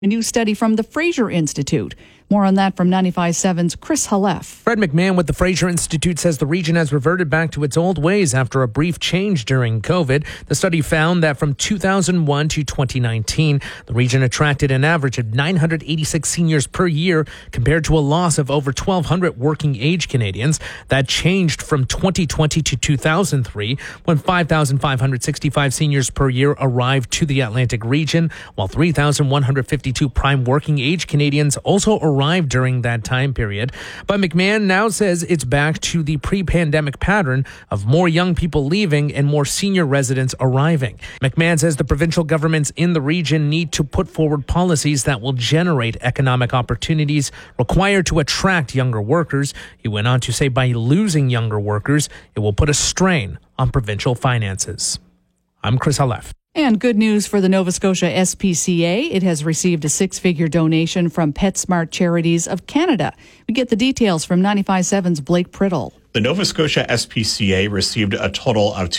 A new study from the Fraser Institute. More on that from 95.7's Chris Halef. Fred McMahon with the Fraser Institute says the region has reverted back to its old ways after a brief change during COVID. The study found that from 2001 to 2019, the region attracted an average of 986 seniors per year compared to a loss of over 1,200 working age Canadians. That changed from 2020 to 2003 when 5,565 seniors per year arrived to the Atlantic region, while 3,152 prime working age Canadians also arrived during that time period. But McMahon now says it's back to the pre-pandemic pattern of more young people leaving and more senior residents arriving. McMahon says the provincial governments in the region need to put forward policies that will generate economic opportunities required to attract younger workers. He went on to say by losing younger workers, it will put a strain on provincial finances. I'm Chris Halef. And good news for the Nova Scotia SPCA. It has received a 6-figure donation from PetSmart Charities of Canada. We get the details from 95.7's Blake Priddle. The Nova Scotia SPCA received a total of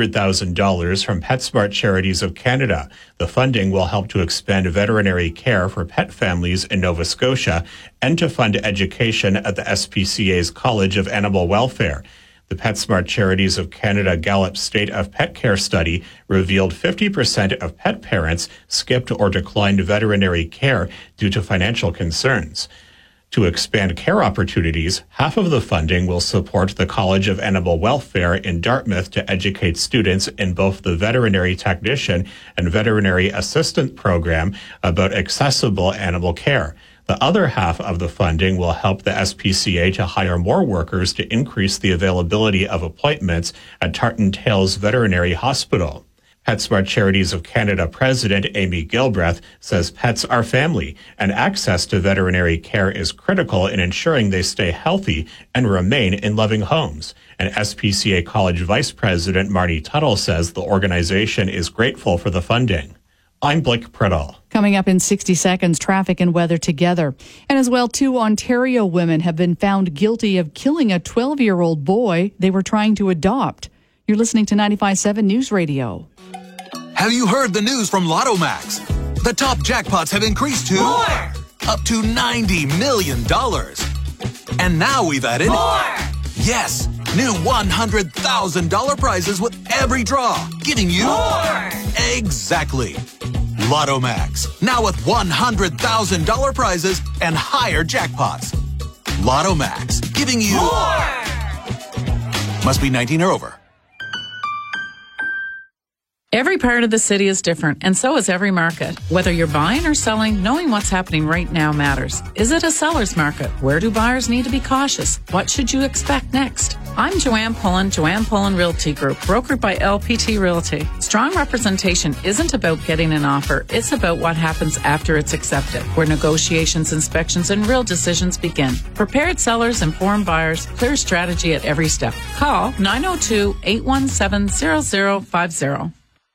$200,000 from PetSmart Charities of Canada. The funding will help to expand veterinary care for pet families in Nova Scotia and to fund education at the SPCA's College of Animal Welfare. The PetSmart Charities of Canada Gallup State of Pet Care study revealed 50% of pet parents skipped or declined veterinary care due to financial concerns. To expand care opportunities, half of the funding will support the College of Animal Welfare in Dartmouth to educate students in both the veterinary technician and veterinary assistant program about accessible animal care. The other half of the funding will help the SPCA to hire more workers to increase the availability of appointments at Tartan Tales Veterinary Hospital. PetSmart Charities of Canada President Amy Gilbreth says pets are family, and access to veterinary care is critical in ensuring they stay healthy and remain in loving homes. And SPCA College Vice President Marnie Tuttle says the organization is grateful for the funding. I'm Blake Priddle. Coming up in 60 seconds, traffic and weather together. And as well, 2 Ontario women have been found guilty of killing a 12-year-old boy they were trying to adopt. You're listening to 95.7 News Radio. Have you heard the news from Lotto Max? The top jackpots have increased to more! Up to $90 million. And now we've added more! Yes, new $100,000 prizes with every draw, giving you more! Exactly. Lotto Max, now with $100,000 prizes and higher jackpots. Lotto Max, giving you more! Must be 19 or over. Every part of the city is different, and so is every market. Whether you're buying or selling, knowing what's happening right now matters. Is it a seller's market? Where do buyers need to be cautious? What should you expect next? I'm Joanne Pullen Realty Group, brokered by LPT Realty. Strong representation isn't about getting an offer. It's about what happens after it's accepted, where negotiations, inspections, and real decisions begin. Prepared sellers, informed buyers, clear strategy at every step. Call 902-817-0050.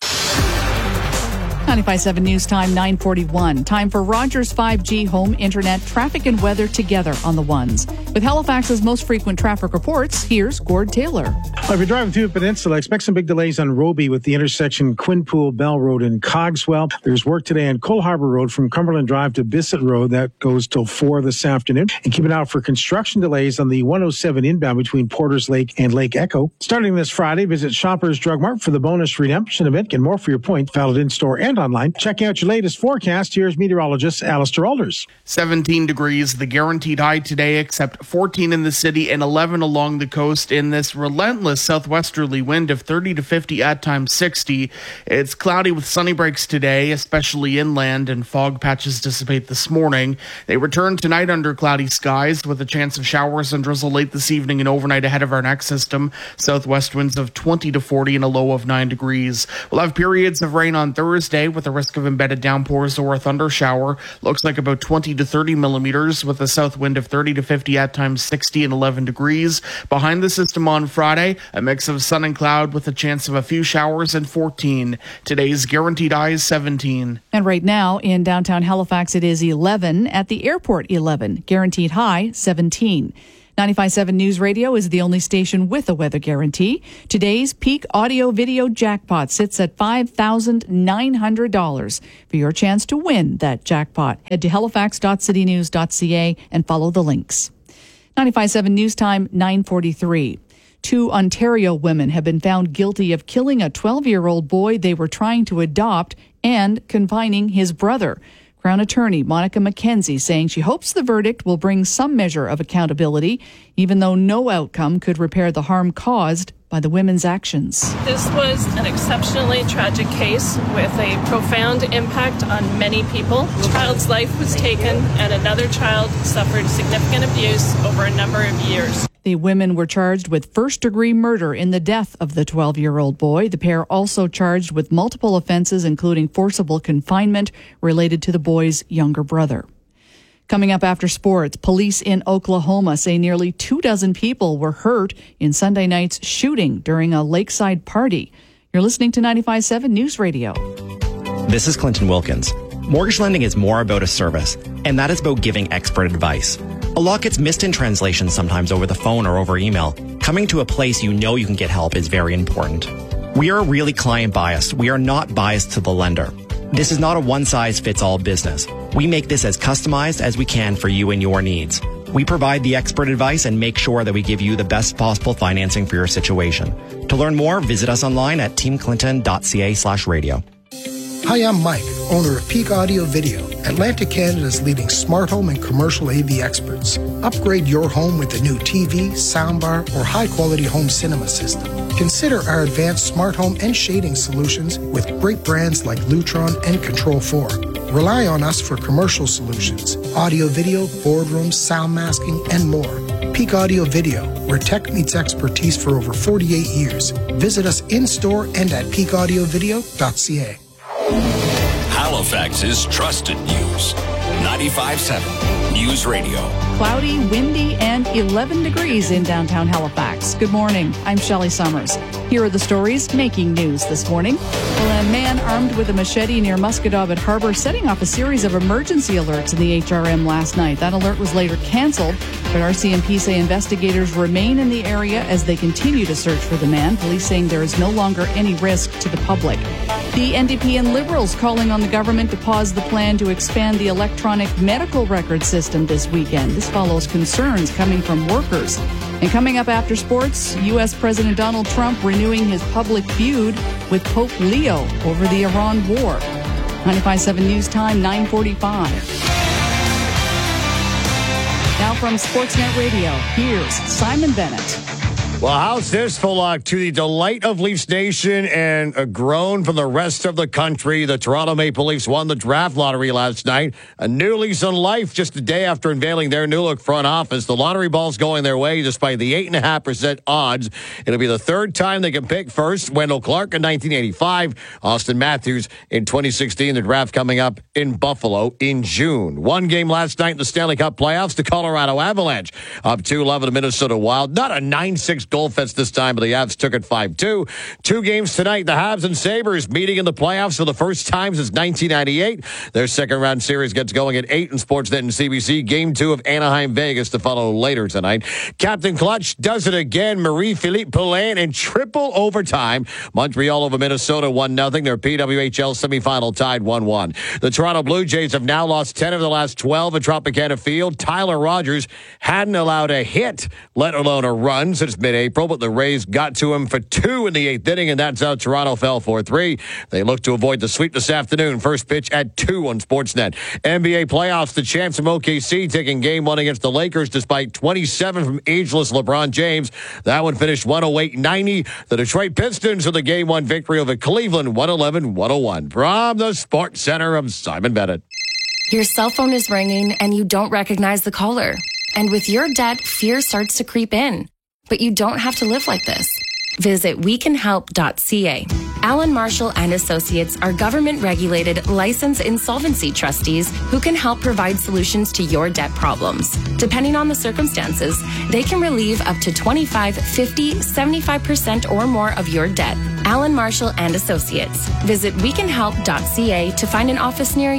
95.7 News Time, 9:41. Time for Rogers 5G home internet traffic and weather together on the ones. With Halifax's most frequent traffic reports, here's Gord Taylor. If you're driving through the peninsula, expect some big delays on Roby with the intersection Quinpool Bell Road and Cogswell. There's work today on Cole Harbour Road from Cumberland Drive to Bissett Road. That goes till 4 this afternoon. And keep an eye out for construction delays on the 107 inbound between Porters Lake and Lake Echo. Starting this Friday, visit Shoppers Drug Mart for the bonus redemption event. Get more for your point, valid in-store and online. Check out your latest forecast. Here's meteorologist Alistair Alders. 17 degrees, the guaranteed high today, except 14 in the city and 11 along the coast in this relentless southwesterly wind of 30 to 50, at times 60. It's cloudy with sunny breaks today, especially inland, and fog patches dissipate this morning. They return tonight under cloudy skies with a chance of showers and drizzle late this evening and overnight ahead of our next system. Southwest winds of 20 to 40 and a low of 9 degrees. We'll have periods of rain on Thursday with a risk of embedded downpours or a thunder shower. Looks like about 20 to 30 millimeters with a south wind of 30 to 50, at times 60 and 11 degrees. Behind the system on Friday, a mix of sun and cloud with a chance of a few showers and 14. Today's guaranteed high is 17. And right now in downtown Halifax, it is 11. At the airport, 11. Guaranteed high, 17. 95.7 News Radio is the only station with a weather guarantee. Today's peak audio video jackpot sits at $5,900. For your chance to win that jackpot, head to halifax.citynews.ca and follow the links. 95.7 News Time, 9:43. 2 Ontario women have been found guilty of killing a 12-year-old boy they were trying to adopt and confining his brother. Crown Attorney Monica McKenzie saying she hopes the verdict will bring some measure of accountability, even though no outcome could repair the harm caused by the women's actions. This was an exceptionally tragic case with a profound impact on many people. A child's life was taken and another child suffered significant abuse over a number of years. The women were charged with first-degree murder in the death of the 12-year-old boy. The pair also charged with multiple offenses, including forcible confinement related to the boy's younger brother. Coming up after sports, police in Oklahoma say nearly 24 people were hurt in Sunday night's shooting during a lakeside party. You're listening to 95.7 News Radio. This is Clinton Wilkins. Mortgage lending is more about a service, and that is about giving expert advice. A lot gets missed in translation sometimes over the phone or over email. Coming to a place you know you can get help is very important. We are really client biased. We are not biased to the lender. This is not a one-size-fits-all business. We make this as customized as we can for you and your needs. We provide the expert advice and make sure that we give you the best possible financing for your situation. To learn more, visit us online at teamclinton.ca/radio. Hi, I'm Mike, owner of Peak Audio Video, Atlantic Canada's leading smart home and commercial AV experts. Upgrade your home with a new TV, soundbar, or high-quality home cinema system. Consider our advanced smart home and shading solutions with great brands like Lutron and Control4. Rely on us for commercial solutions, audio, video, boardrooms, sound masking, and more. Peak Audio Video, where tech meets expertise for over 48 years. Visit us in-store and at peakaudiovideo.ca. Halifax's trusted news. 95.7 News Radio. Cloudy, windy, and 11 degrees in downtown Halifax. Good morning. I'm Shelley Summers. Here are the stories making news this morning. Well, a man armed with a machete near Musquodoboit Harbour setting off a series of emergency alerts in the HRM last night. That alert was later cancelled, but RCMP say investigators remain in the area as they continue to search for the man. Police saying there is no longer any risk to the public. The NDP and Liberals calling on the government to pause the plan to expand the electronic medical record system this weekend. This follows concerns coming from workers. And coming up after sports, U.S. President Donald Trump renewing his public feud with Pope Leo over the Iran war. 95.7 News Time, 9:45. Now from Sportsnet Radio, here's Simon Bennett. Well, how's this, Fullock? To the delight of Leafs Nation and a groan from the rest of the country, the Toronto Maple Leafs won the draft lottery last night. A new lease on life just a day after unveiling their new look front office. The lottery ball's going their way despite the 8.5% odds. It'll be the third time they can pick first. Wendell Clark in 1985, Austin Matthews in 2016. The draft coming up in Buffalo in June. One game last night in the Stanley Cup playoffs, the Colorado Avalanche up 2-11 to Minnesota Wild. Not a 9-6 goal fest this time, but the Avs took it 5-2. 2 games tonight. The Habs and Sabres meeting in the playoffs for the first time since 1998. Their second-round series gets going at 8 in Sportsnet and CBC. Game 2 of Anaheim-Vegas to follow later tonight. Captain Clutch does it again. Marie-Philippe Poulin in triple overtime. Montreal over Minnesota 1-0. Their PWHL semifinal tied 1-1. The Toronto Blue Jays have now lost 10 of the last 12 at Tropicana Field. Tyler Rogers hadn't allowed a hit, let alone a run, since mid-April, but the Rays got to him for 2 in the 8th inning, and that's how Toronto fell 4-3. They look to avoid the sweep this afternoon. First pitch at 2 on Sportsnet. NBA playoffs, the champs from OKC taking game 1 against the Lakers despite 27 from ageless LeBron James. That one finished 108-90. The Detroit Pistons with a game 1 victory over Cleveland, 111-101. From the Sports Center, I'm Simon Bennett. Your cell phone is ringing and you don't recognize the caller. And with your debt, fear starts to creep in. But you don't have to live like this. Visit wecanhelp.ca. Alan Marshall and Associates are government-regulated, licensed insolvency trustees who can help provide solutions to your debt problems. Depending on the circumstances, they can relieve up to 25, 50, 75% or more of your debt. Alan Marshall and Associates. Visit wecanhelp.ca to find an office near you.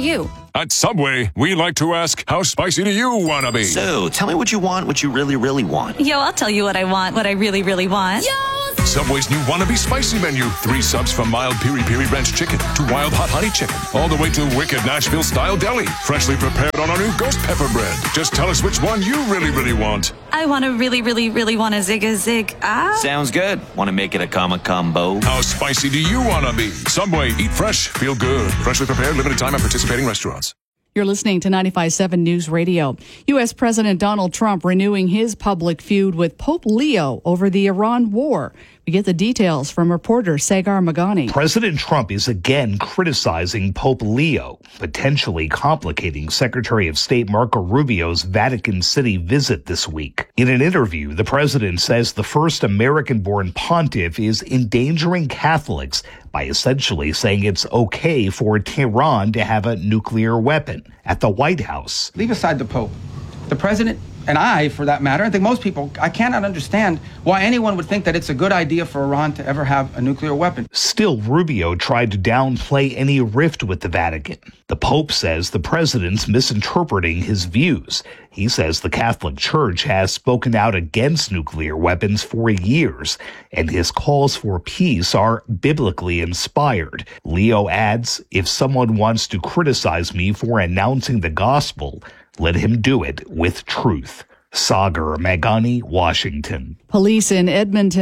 At Subway, we like to ask, how spicy do you want to be? So, tell me what you want, what you really, really want. Yo, I'll tell you what I want, what I really, really want. Yo! Subway's new Wannabe Spicy menu. 3 subs from mild piri-piri ranch chicken to wild hot honey chicken. All the way to wicked Nashville-style deli. Freshly prepared on our new ghost pepper bread. Just tell us which one you really, really want. I want to really, really, really want a zig. Sounds good. Want to make it a combo? How spicy do you want to be? Subway, eat fresh, feel good. Freshly prepared, limited time at participating restaurants. You're listening to 95.7 News Radio. U.S. President Donald Trump renewing his public feud with Pope Leo over the Iran war. We get the details from reporter Sagar Magani. President Trump is again criticizing Pope Leo, potentially complicating Secretary of State Marco Rubio's Vatican City visit this week. In an interview, the president says the first American-born pontiff is endangering Catholics by essentially saying it's okay for Tehran to have a nuclear weapon. At the White House, leave aside the Pope. The president, and I, for that matter, I think most people, I cannot understand why anyone would think that it's a good idea for Iran to ever have a nuclear weapon. Still, Rubio tried to downplay any rift with the Vatican. The Pope says the president's misinterpreting his views. He says the Catholic Church has spoken out against nuclear weapons for years, and his calls for peace are biblically inspired. Leo adds, if someone wants to criticize me for announcing the gospel, let him do it with truth. Sagar Magani, Washington. Police in Edmond,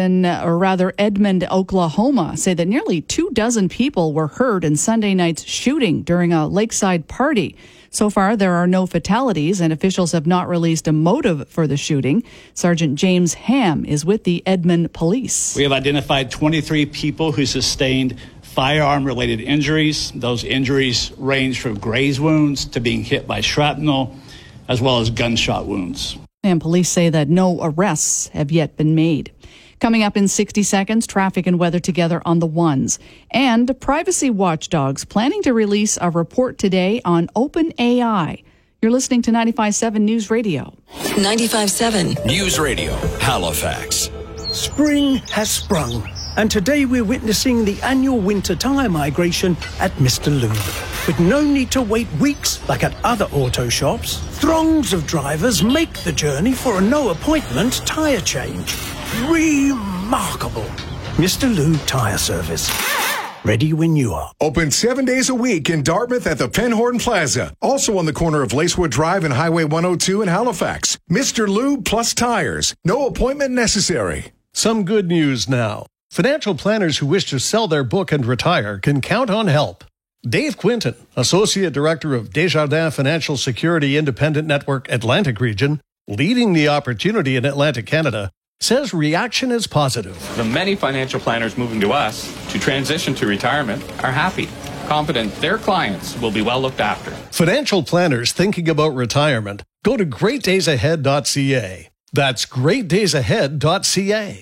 Oklahoma, say that nearly 24 people were hurt in Sunday night's shooting during a lakeside party. So far, there are no fatalities, and officials have not released a motive for the shooting. Sergeant James Ham is with the Edmond Police. We have identified 23 people who sustained firearm-related injuries. Those injuries range from graze wounds to being hit by shrapnel, as well as gunshot wounds. And police say that no arrests have yet been made. Coming up in 60 seconds, traffic and weather together on the ones. And privacy watchdogs planning to release a report today on OpenAI. You're listening to 95.7 News Radio. 95.7 News Radio, Halifax. Spring has sprung, and today we're witnessing the annual winter tyre migration at Mr. Lube. With no need to wait weeks like at other auto shops, throngs of drivers make the journey for a no-appointment tyre change. Remarkable. Mr. Lube Tyre Service. Ready when you are. Open 7 days a week in Dartmouth at the Penhorn Plaza. Also on the corner of Lacewood Drive and Highway 102 in Halifax. Mr. Lube plus tires. No appointment necessary. Some good news now. Financial planners who wish to sell their book and retire can count on help. Dave Quinton, Associate Director of Desjardins Financial Security Independent Network Atlantic Region, leading the opportunity in Atlantic Canada, says reaction is positive. The many financial planners moving to us to transition to retirement are happy, confident their clients will be well looked after. Financial planners thinking about retirement, go to greatdaysahead.ca. That's greatdaysahead.ca.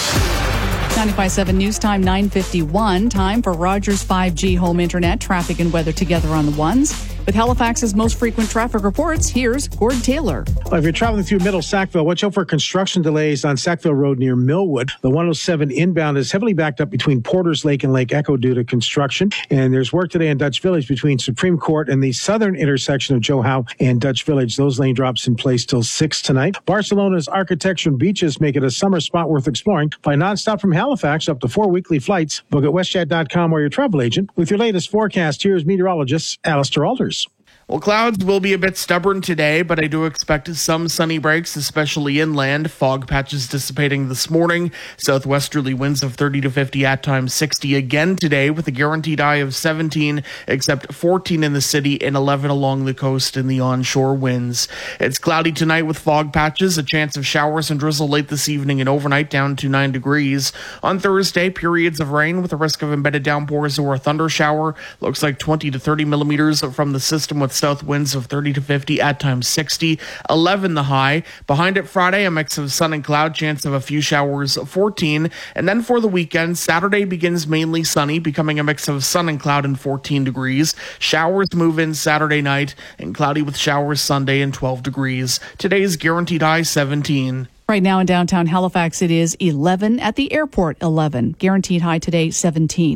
95.7 News Time, 9:51. Time for Rogers 5G Home Internet. Traffic and weather together on the ones. With Halifax's most frequent traffic reports, here's Gord Taylor. Well, if you're traveling through Middle Sackville, watch out for construction delays on Sackville Road near Millwood. The 107 inbound is heavily backed up between Porters Lake and Lake Echo due to construction. And there's work today in Dutch Village between Supreme Court and the southern intersection of Joe Howe and Dutch Village. Those lane drops in place till 6 tonight. Barcelona's architecture and beaches make it a summer spot worth exploring. Fly nonstop from Halifax up to 4 weekly flights. Book at WestJet.com or your travel agent. With your latest forecast, here's meteorologist Alistair Alders. Well, clouds will be a bit stubborn today, but I do expect some sunny breaks, especially inland. Fog patches dissipating this morning. Southwesterly winds of 30 to 50, at times 60 again today, with a guaranteed high of 17, except 14 in the city and 11 along the coast in the onshore winds. It's cloudy tonight with fog patches, a chance of showers and drizzle late this evening and overnight down to 9 degrees. On Thursday, periods of rain with a risk of embedded downpours or a thunder shower. Looks like 20 to 30 millimeters from the system with south winds of 30 to 50, at times 60, 11 the high. Behind it Friday, a mix of sun and cloud, chance of a few showers, 14. And then for the weekend, Saturday begins mainly sunny, becoming a mix of sun and cloud and 14 degrees. Showers move in Saturday night and cloudy with showers Sunday and 12 degrees. Today's guaranteed high 17. Right now in downtown Halifax, it is 11. At the airport, 11. Guaranteed high today, 17.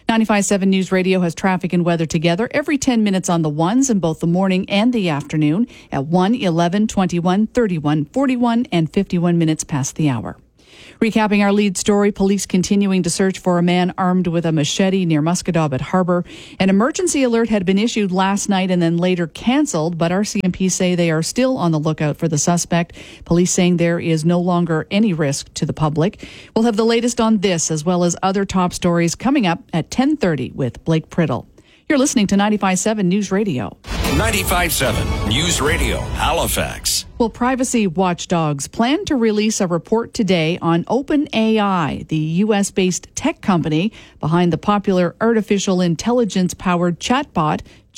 95.7 News Radio has traffic and weather together every 10 minutes on the ones in both the morning and the afternoon at 1, 11, 21, 31, 41, and 51 minutes past the hour. Recapping our lead story, police continuing to search for a man armed with a machete near Musquodoboit Harbor. An emergency alert had been issued last night and then later canceled, but RCMP say they are still on the lookout for the suspect. Police saying there is no longer any risk to the public. We'll have the latest on this as well as other top stories coming up at 10:30 with Blake Priddle. You're listening to 95.7 News Radio. 95.7 News Radio, Halifax. Well, privacy watchdogs plan to release a report today on OpenAI, the U.S.-based tech company behind the popular artificial intelligence-powered chatbot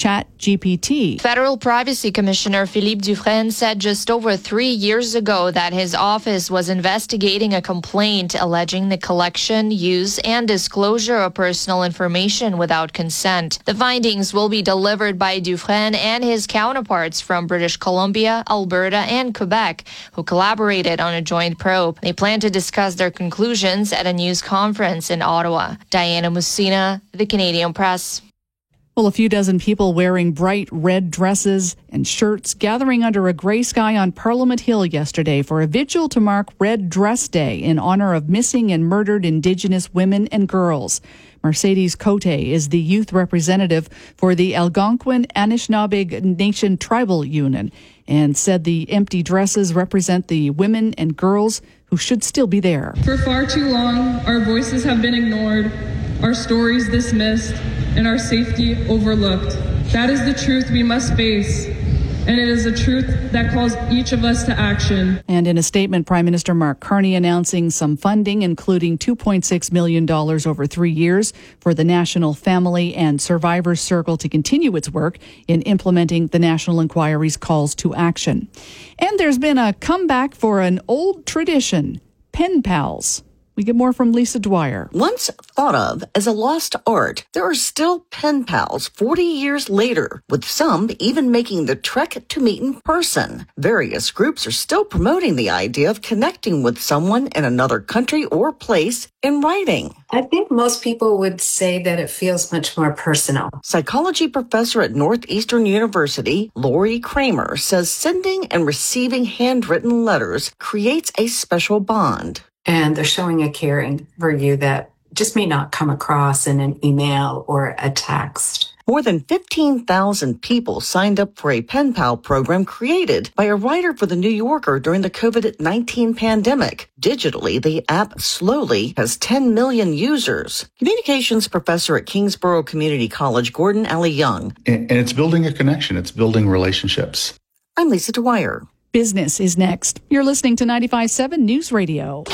ChatGPT. Federal Privacy Commissioner Philippe Dufresne said just over 3 years ago that his office was investigating a complaint alleging the collection, use, and disclosure of personal information without consent. The findings will be delivered by Dufresne and his counterparts from British Columbia, Alberta, and Quebec, who collaborated on a joint probe. They plan to discuss their conclusions at a news conference in Ottawa. Diana Mussina, The Canadian Press. Well, a few dozen people wearing bright red dresses and shirts gathering under a gray sky on Parliament Hill yesterday for a vigil to mark Red Dress Day in honor of missing and murdered Indigenous women and girls. Mercedes Cote is the youth representative for the Algonquin Anishinaabe Nation Tribal Union and said the empty dresses represent the women and girls who should still be there. For far too long, our voices have been ignored, our stories dismissed, and our safety overlooked. That is the truth we must face, and it is a truth that calls each of us to action. And in a statement, Prime Minister Mark Carney announcing some funding, including $2.6 million over 3 years for the National Family and Survivors Circle to continue its work in implementing the National Inquiry's calls to action. And there's been a comeback for an old tradition, pen pals. We get more from Lisa Dwyer. Once thought of as a lost art, there are still pen pals 40 years later, with some even making the trek to meet in person. Various groups are still promoting the idea of connecting with someone in another country or place in writing. I think most people would say that it feels much more personal. Psychology professor at Northeastern University, Lori Kramer, says sending and receiving handwritten letters creates a special bond. And they're showing a caring for you that just may not come across in an email or a text. More than 15,000 people signed up for a pen pal program created by a writer for The New Yorker during the COVID-19 pandemic. Digitally, the app slowly has 10 million users. Communications professor at Kingsborough Community College, Gordon Alley Young. And it's building a connection. It's building relationships. I'm Lisa Dwyer. Business is next. You're listening to 95.7 News Radio.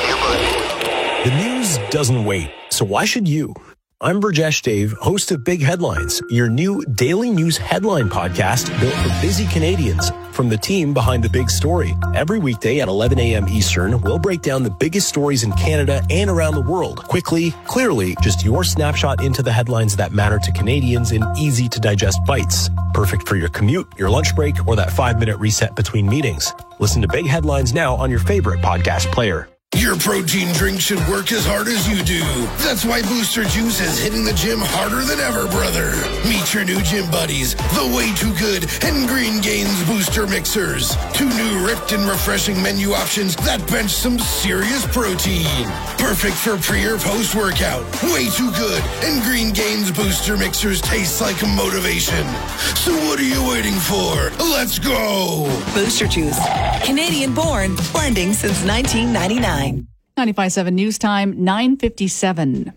The news doesn't wait, so why should you? I'm Burjesh Dave, host of Big Headlines, your new daily news headline podcast built for busy Canadians from the team behind the big story. Every weekday at 11 a.m. Eastern, we'll break down the biggest stories in Canada and around the world. Quickly, clearly, just your snapshot into the headlines that matter to Canadians in easy-to-digest bites. Perfect for your commute, your lunch break, or that 5-minute reset between meetings. Listen to Big Headlines now on your favorite podcast player. Your protein drink should work as hard as you do. That's why Booster Juice is hitting the gym harder than ever, brother. Meet your new gym buddies, the Way Too Good and Green Gains Booster Mixers. 2 new ripped and refreshing menu options that bench some serious protein. Perfect for pre or post workout. Way Too Good and Green Gains Booster Mixers taste like motivation. So what are you waiting for? Let's go! Booster Juice. Canadian born, blending since 1999. 95.7 News Time, 9:57.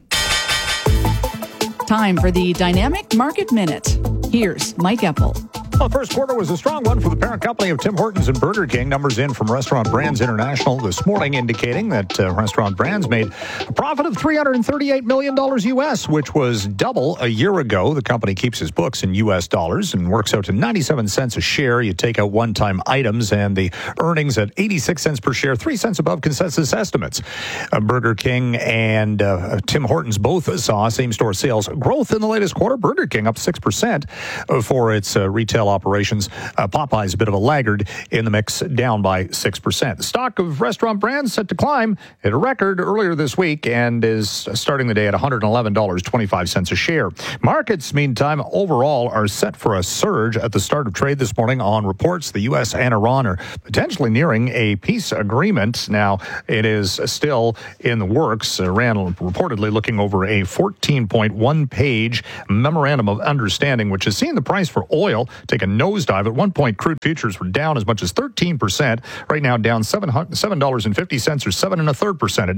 Time for the Dynamic Market Minute. Here's Mike Epple. Well, the first quarter was a strong one for the parent company of Tim Hortons and Burger King. Numbers in from Restaurant Brands International this morning indicating that Restaurant Brands made a profit of $338 million U.S., which was double a year ago. The company keeps its books in U.S. dollars and works out to 97 cents a share. You take out one-time items and the earnings at 86 cents per share, 3 cents above consensus estimates. Burger King and Tim Hortons both saw same-store sales growth in the latest quarter. Burger King up 6% for its retail retail operations. Popeye's a bit of a laggard in the mix, down by 6%. The stock of Restaurant Brands set to climb at a record earlier this week and is starting the day at $111.25 a share. Markets, meantime, overall are set for a surge at the start of trade this morning on reports the U.S. and Iran are potentially nearing a peace agreement. Now, it is still in the works. Iran reportedly looking over a 14.1-page memorandum of understanding, which has seen the price for oil take a nosedive. At one point, crude futures were down as much as 13%. Right now, down $7.50 or 7.33% at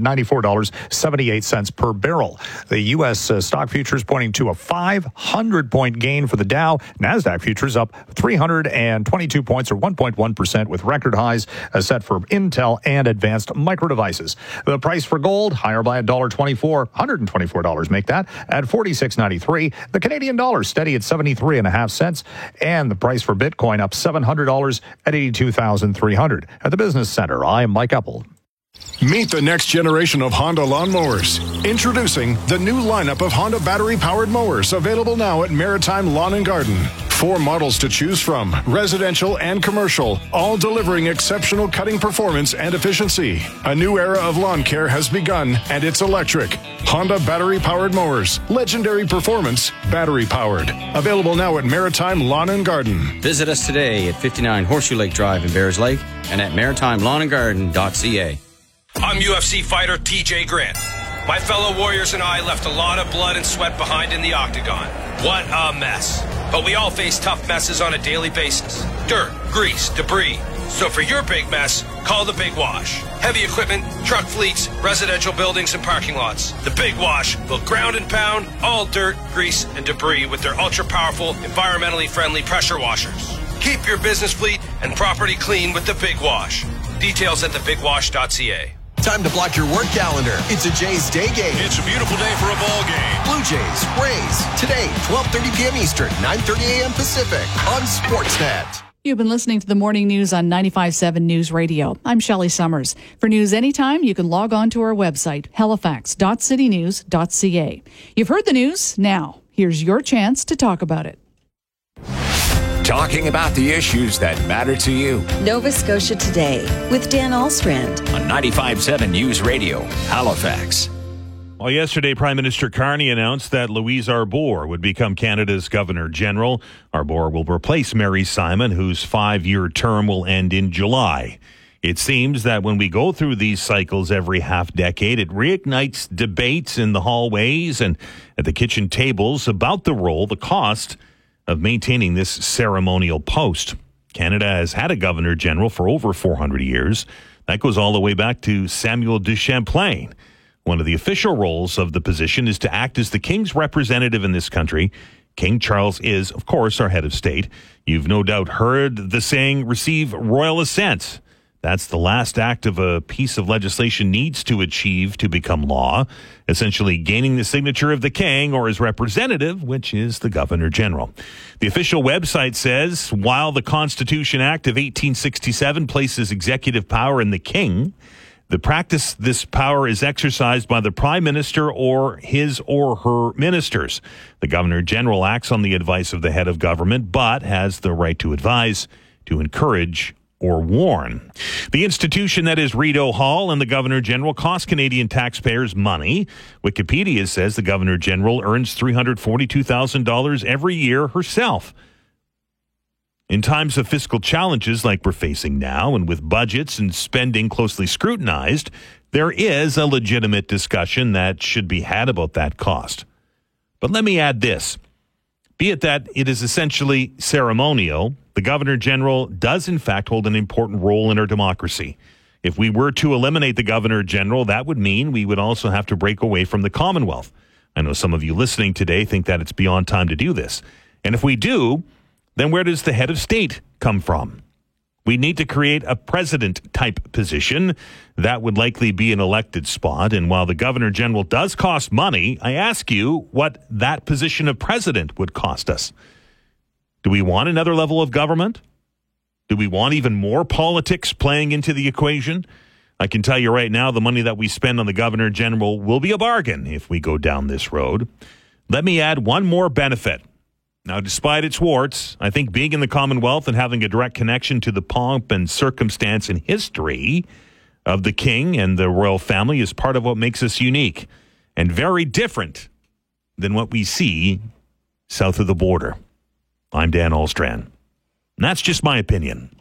$94.78 per barrel. The U.S. stock futures pointing to a 500-point gain for the Dow. NASDAQ futures up 322 points or 1.1% with record highs set for Intel and Advanced Micro Devices. The price for gold higher by $1.24, $124 make that at $46.93. The Canadian dollar steady at 73.5 cents, and the price for Bitcoin up $700 at $82,300. At the Business Center, I'm Mike Epple. Meet the next generation of Honda lawnmowers. Introducing the new lineup of Honda battery-powered mowers, available now at Maritime Lawn and Garden. 4 models to choose from, residential and commercial, all delivering exceptional cutting performance and efficiency. A new era of lawn care has begun, and it's electric. Honda battery-powered mowers. Legendary performance, battery-powered. Available now at Maritime Lawn and Garden. Visit us today at 59 Horseshoe Lake Drive in Bears Lake and at maritimelawnandgarden.ca. I'm UFC fighter TJ Grant. My fellow warriors and I left a lot of blood and sweat behind in the octagon. What a mess. But we all face tough messes on a daily basis. Dirt, grease, debris. So for your big mess, call the Big Wash. Heavy equipment, truck fleets, residential buildings, and parking lots. The Big Wash will ground and pound all dirt, grease, and debris with their ultra-powerful, environmentally friendly pressure washers. Keep your business fleet and property clean with the Big Wash. Details at thebigwash.ca. Time to block your work calendar. It's a Jays Day game. It's a beautiful day for a ball game. Blue Jays, Rays. Today, 12:30 p.m. Eastern, 9:30 a.m. Pacific on Sportsnet. You've been listening to the morning news on 95.7 News Radio. I'm Shelley Summers. For news anytime, you can log on to our website, halifax.citynews.ca. You've heard the news. Now, here's your chance to talk about it. Talking about the issues that matter to you. Nova Scotia Today with Dan Alstrand. On 95.7 News Radio, Halifax. Well, yesterday, Prime Minister Carney announced that Louise Arbour would become Canada's Governor-General. Arbour will replace Mary Simon, whose 5-year term will end in July. It seems that when we go through these cycles every half-decade, it reignites debates in the hallways and at the kitchen tables about the role, the cost of maintaining this ceremonial post. Canada has had a Governor-General for over 400 years. That goes all the way back to Samuel de Champlain. One of the official roles of the position is to act as the King's representative in this country. King Charles is, of course, our head of state. You've no doubt heard the saying, receive royal assent. That's the last act of a piece of legislation needs to achieve to become law, essentially gaining the signature of the king or his representative, which is the Governor-General. The official website says, while the Constitution Act of 1867 places executive power in the king, the practice this power is exercised by the Prime Minister or his or her ministers. The Governor-General acts on the advice of the head of government, but has the right to advise, to encourage, or warn. The institution that is Rideau Hall and the Governor-General cost Canadian taxpayers money. Wikipedia says the Governor-General earns $342,000 every year herself. In times of fiscal challenges like we're facing now, and with budgets and spending closely scrutinized, there is a legitimate discussion that should be had about that cost. But let me add this. Be it that it is essentially ceremonial, the Governor-General does in fact hold an important role in our democracy. If we were to eliminate the Governor-General, that would mean we would also have to break away from the Commonwealth. I know some of you listening today think that it's beyond time to do this. And if we do, then where does the head of state come from? We need to create a president-type position. That would likely be an elected spot. And while the Governor-General does cost money, I ask you what that position of president would cost us. Do we want another level of government? Do we want even more politics playing into the equation? I can tell you right now, the money that we spend on the Governor-General will be a bargain if we go down this road. Let me add one more benefit. Now, despite its warts, I think being in the Commonwealth and having a direct connection to the pomp and circumstance and history of the King and the royal family is part of what makes us unique and very different than what we see south of the border. I'm Dan Ahlstrand. And that's just my opinion.